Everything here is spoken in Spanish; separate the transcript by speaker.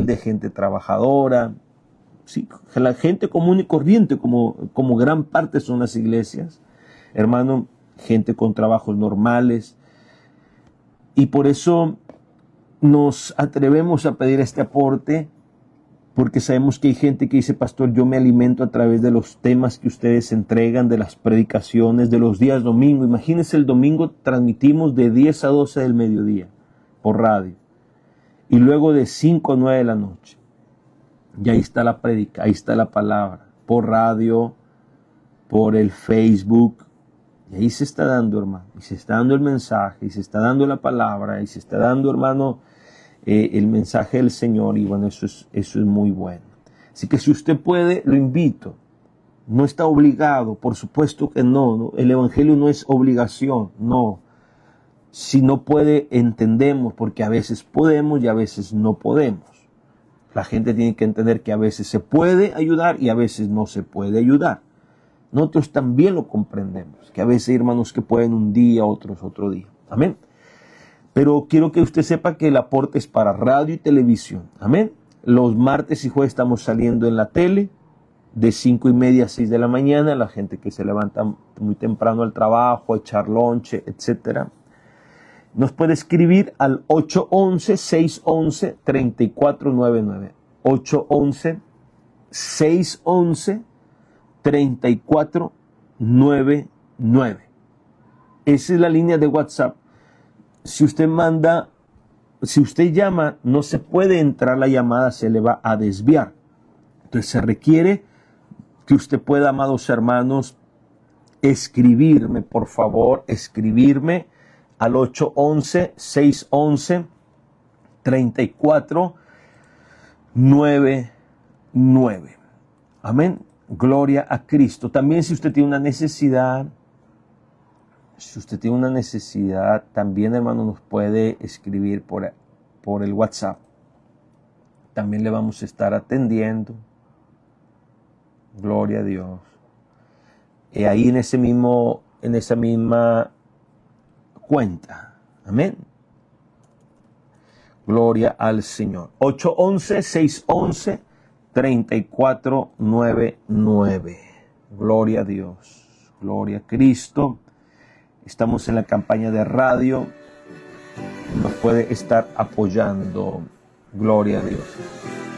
Speaker 1: humilde, gente trabajadora, sí, la gente común y corriente, como gran parte son las iglesias, hermano, gente con trabajos normales. Y por eso nos atrevemos a pedir este aporte, porque sabemos que hay gente que dice: pastor, yo me alimento a través de los temas que ustedes entregan, de las predicaciones, de los días domingo. Imagínense, el domingo transmitimos de 10 a 12 del mediodía por radio, y luego de 5 a 9 de la noche. Y ahí está la prédica, ahí está la palabra, por radio, por el Facebook. Y ahí se está dando, hermano, y se está dando el mensaje, y se está dando la palabra, y se está dando, hermano, el mensaje del Señor. Y bueno, eso es muy bueno. Así que si usted puede, lo invito. No está obligado, por supuesto que no. El Evangelio no es obligación, no. Si no puede, entendemos, porque a veces podemos y a veces no podemos. La gente tiene que entender que a veces se puede ayudar y a veces no se puede ayudar. Nosotros también lo comprendemos, que a veces hay hermanos que pueden un día, otros otro día. Amén. Pero quiero que usted sepa que el aporte es para radio y televisión. Amén. Los martes y jueves estamos saliendo en la tele, de 5:30 a 6 de la mañana, la gente que se levanta muy temprano al trabajo, a echar lonche, etc. Nos puede escribir al 811-611-3499. 811-611-3499. Esa es la línea de WhatsApp. Si usted llama, no se puede entrar la llamada, se le va a desviar. Entonces se requiere que usted pueda, amados hermanos, escribirme, por favor, escribirme al 811-611-3499. Amén. Gloria a Cristo. También si usted tiene una necesidad, también, hermano, nos puede escribir por el WhatsApp. También le vamos a estar atendiendo. Gloria a Dios. Y ahí en esa misma cuenta. Amén. Gloria al Señor. 811-611-3499. Gloria a Dios. Gloria a Cristo. Estamos en la campaña de radio. Nos puede estar apoyando. Gloria a Dios.